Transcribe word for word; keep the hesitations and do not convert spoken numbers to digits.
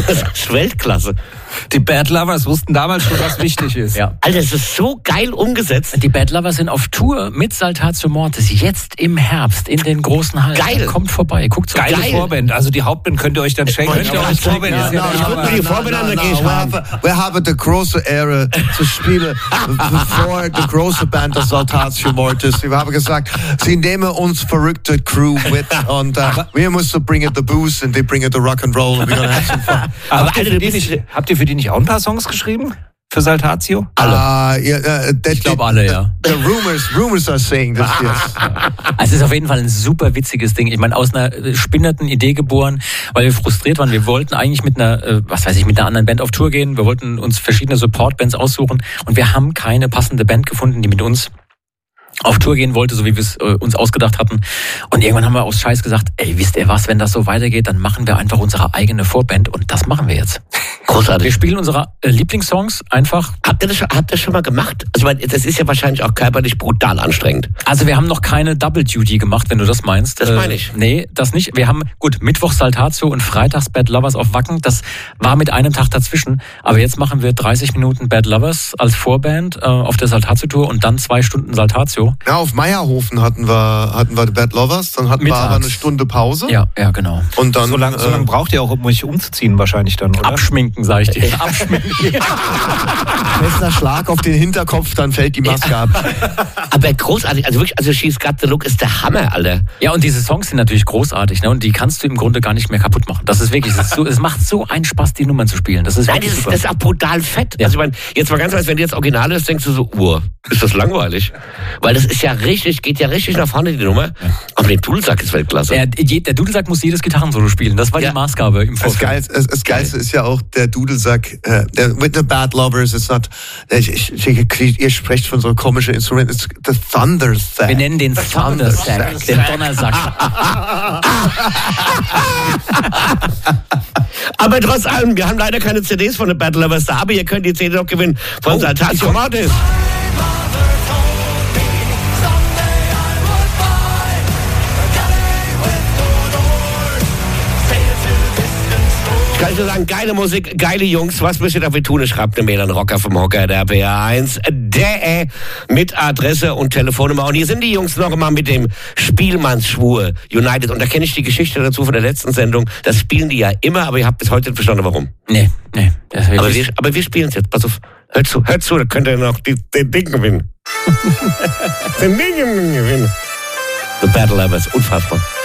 Das ist Weltklasse. Die Bad Lovers wussten damals schon, was wichtig ist. Ja. Alter, das ist so geil umgesetzt. Die Bad Lovers sind auf Tour mit Saltatio Mortis jetzt im Herbst in den großen Hallen. Geil. Kommt vorbei, guckt so. Geile Geil. Vorband, also die Hauptband könnt ihr euch dann schenken. Könnt ihr euch Vorband schenken, ist ja ja. nicht, Ich aber- würde mir die Vorband an, da gehe ich wir rein. haben, wir haben die große Ehre zu spielen, bevor die große Band der Saltatio Mortis. Wir haben gesagt, sie nehmen uns verrückte Crew mit und uh, wir müssen bringen the booze und die bringen the rock and roll and we're gonna have some fun. Aber Alter, habt, ihr du für die bist- nicht, habt ihr für die nicht auch ein paar Songs geschrieben? Für Saltatio? Alle. Uh, yeah, uh, Ich glaube alle, ja. The rumors, rumors are saying this, yes. Also es ist auf jeden Fall ein super witziges Ding. Ich meine, aus einer äh, spinnerten Idee geboren, weil wir frustriert waren. Wir wollten eigentlich mit einer, äh, was weiß ich, mit einer anderen Band auf Tour gehen. Wir wollten uns verschiedene Support-Bands aussuchen und wir haben keine passende Band gefunden, die mit uns auf Tour gehen wollte, so wie wir es äh, uns ausgedacht hatten. Und irgendwann haben wir aus Scheiß gesagt, ey, wisst ihr was, wenn das so weitergeht, dann machen wir einfach unsere eigene Vorband und das machen wir jetzt. Wir Großartig. spielen unsere äh, Lieblingssongs einfach. Habt ihr das schon, habt ihr das schon mal gemacht? Also, ich meine, das ist ja wahrscheinlich auch körperlich brutal anstrengend. Also wir haben noch keine Double Duty gemacht, wenn du das meinst. Das meine ich. Äh, nee, das nicht. Wir haben, gut, Mittwochs Saltatio und Freitags Bad Lovers auf Wacken. Das war mit einem Tag dazwischen. Aber jetzt machen wir dreißig Minuten Bad Lovers als Vorband äh, auf der Saltatio-Tour und dann zwei Stunden Saltatio. Ja, auf Meierhofen hatten wir, hatten wir die Bad Lovers, dann hatten Mittags. wir aber eine Stunde Pause. Ja, ja, genau. Und dann, So lange so äh, lang braucht ihr auch, um euch umzuziehen wahrscheinlich dann, oder? Abschminken, sag ich dir. Abschminken. fester Schlag auf den Hinterkopf, dann fällt die Maske ab. Aber großartig, also wirklich, also She's Got the Look ist der Hammer, Alter. Ja, und diese Songs sind natürlich großartig, ne? Und die kannst du im Grunde gar nicht mehr kaputt machen. Das ist wirklich, das ist so, es macht so einen Spaß, die Nummern zu spielen. Das ist Nein, wirklich das ist, super. das ist auch brutal fett. Ja. Also ich meine, jetzt mal ganz ehrlich, wenn du jetzt Original ist, denkst du so, uah, ist das langweilig? Weil das ist ja richtig, geht ja richtig nach vorne, die Nummer. Aber der Dudelsack ist Weltklasse. Der, der Dudelsack muss jedes Gitarrensolo spielen. Das war Ja. die Maßgabe im Das, Vorfeld. Geilste, das, das Geilste ist ja auch der Dudelsack, äh, der, with the Bad Lovers, it's not, ich, ich, ich, ihr sprecht von so einem komischen Instrument, it's the Thunder Sack. Wir nennen den Thundersack, den Donnersack. Aber trotz allem, wir haben leider keine C Ds von den Bad Lovers da, aber ihr könnt die C D noch gewinnen von Oh, Saltatio Mortis. Ich kann nur sagen, geile Musik, geile Jungs. Was müsst ihr dafür tun? Ich schreibt eine Mail an Rocker vom Hocker, der B R eins, der mit Adresse und Telefonnummer. Und hier sind die Jungs noch einmal mit dem Spielmannsschwur United. Und da kenne ich die Geschichte dazu von der letzten Sendung. Das spielen die ja immer, aber ihr habt bis heute nicht verstanden, warum. Nee, nee. Das ist Aber wirklich- wir, aber wir spielen es jetzt. Pass auf. Hört zu, hört zu, da könnt ihr noch die, den Ding gewinnen. den Ding gewinnen. The Battle Lovers, unfassbar.